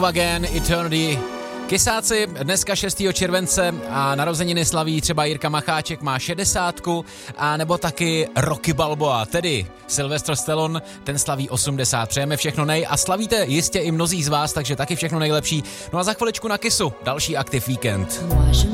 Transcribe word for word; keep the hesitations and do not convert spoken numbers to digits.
Again, Eternity. Kysáci dneska šestého července a narozeniny slaví třeba Jirka Macháček, má šedesátku, a nebo taky Rocky Balboa, tedy Sylvester Stallone, ten slaví osmdesát. Přejeme všechno nej a slavíte jistě i mnozí z vás, takže taky všechno nejlepší. No a za chviličku na Kissu, další Aktiv víkend.